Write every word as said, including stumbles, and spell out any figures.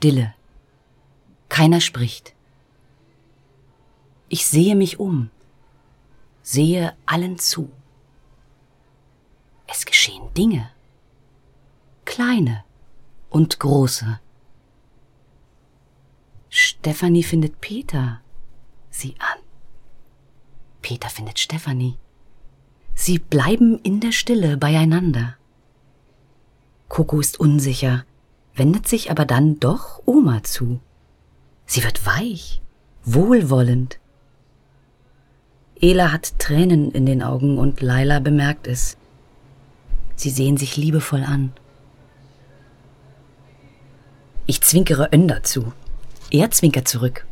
Stille. Keiner spricht. Ich sehe mich um, sehe allen zu. Es geschehen Dinge, kleine und große. Stefanie findet Peter, sieh an. Peter findet Stefanie. Sie bleiben in der Stille beieinander. Coco ist unsicher, wendet sich aber dann doch Oma zu. Sie wird weich, wohlwollend. Ela hat Tränen in den Augen und Laila bemerkt es. Sie sehen sich liebevoll an. Ich zwinkere Önder zu. Er zwinkert zurück.